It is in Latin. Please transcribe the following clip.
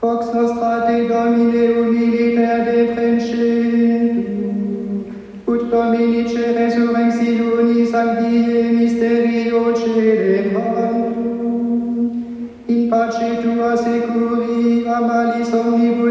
Vox nostra te Domine humiliter deprecendum, ut Dominice resurrectioni sancti mysterio celebrandum, in pace tua securi a malis omnibus